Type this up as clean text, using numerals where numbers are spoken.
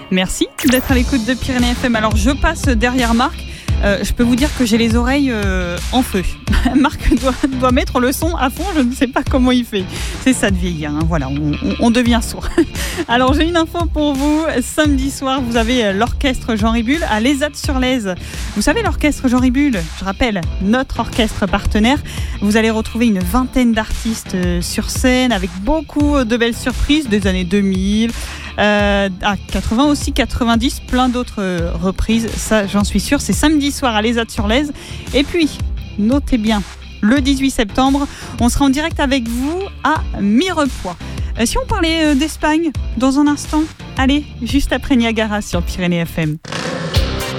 Merci d'être à l'écoute de Pyrénées FM. Alors je passe derrière Marc. Je peux vous dire que j'ai les oreilles en feu. Marc doit mettre le son à fond, je ne sais pas comment il fait. C'est ça de vieillir, hein. Voilà, on devient sourd. Alors j'ai une info pour vous. Samedi soir, vous avez l'orchestre Jean Ribul à l'Ezat-sur-Lèze. Vous savez, l'orchestre Jean Ribul, je rappelle, notre orchestre partenaire. Vous allez retrouver une vingtaine d'artistes sur scène avec beaucoup de belles surprises des années 2000. 80 aussi, 90, plein d'autres reprises, ça j'en suis sûre. C'est samedi soir à l'Ezat-sur-Lèze. Et puis, notez bien, le 18 septembre, on sera en direct avec vous à Mirepoix. Si on parlait d'Espagne dans un instant, allez, juste après Niagara sur Pyrénées FM.